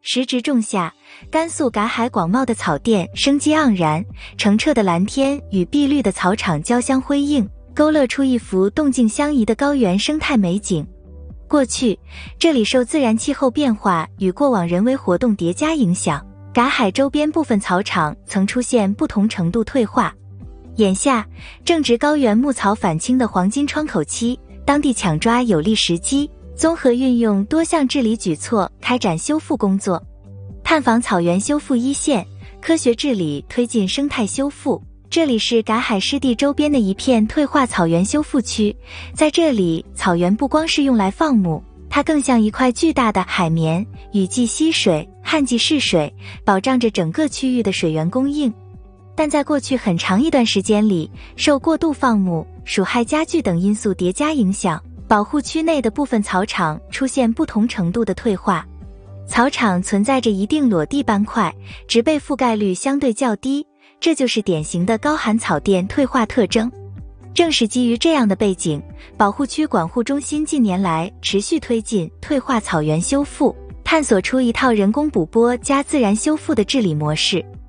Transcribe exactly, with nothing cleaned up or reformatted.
时值仲夏，甘肃尕海广袤的草甸生机盎然，澄澈的蓝天与碧绿的草场交相辉映，勾勒出一幅动静相宜的高原生态美景。过去，这里受自然气候变化与过往人为活动叠加影响，尕海周边部分草场曾出现不同程度退化。眼下正值高原牧草返青的黄金窗口期，当地抢抓有利时机，综合运用多项治理举措开展修复工作。探访草原修复一线，科学治理推进生态修复。这里是尕海湿地周边的一片退化草原修复区，在这里，草原不光是用来放牧，它更像一块巨大的海绵，雨季吸水，旱季蓄水，保障着整个区域的水源供应。但在过去很长一段时间里，受过度放牧、鼠害加剧等因素叠加影响，保护区内的部分草场出现不同程度的退化。草场存在着一定裸地斑块，植被覆盖率相对较低，这就是典型的高寒草甸退化特征。正是基于这样的背景，保护区管护中心近年来持续推进退化草原修复，探索出一套人工补播加自然修复的治理模式。